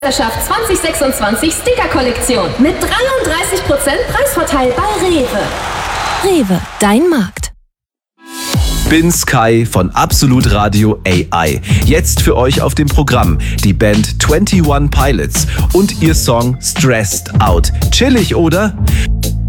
Meisterschaft 2026 Sticker-Kollektion mit 33% Preisvorteil bei Rewe. Rewe, dein Markt. Bin Sky von Absolut Radio AI. Jetzt für euch auf dem Programm die Band 21 Pilots und ihr Song Stressed Out. Chillig, oder?